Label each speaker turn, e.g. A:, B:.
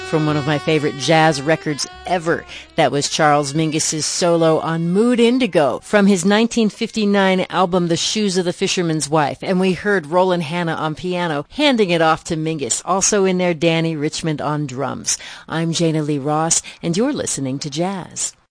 A: from one of my favorite jazz records ever. That was Charles Mingus's solo on Mood Indigo from his 1959 album The Shoes of the Fisherman's Wife. And we heard Roland Hanna on piano, handing it off to Mingus. Also in there, Danny Richmond on drums. I'm Jana Lee Ross, and you're listening to Jazz.